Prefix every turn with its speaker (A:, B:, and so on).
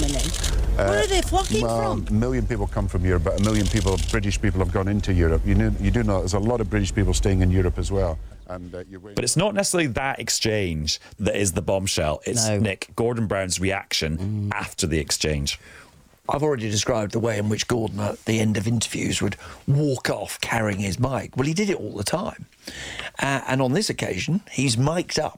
A: Germany? Where are they flocking from?
B: A million people come from Europe, but a million people, British people, have gone into Europe. You do know there's a lot of British people staying in Europe as well.
C: But it's not necessarily that exchange that is the bombshell. It's Nick, Gordon Brown's reaction after the exchange.
D: I've already described the way in which Gordon at the end of interviews would walk off carrying his mic. Well, he did it all the time. And on this occasion, he's mic'd up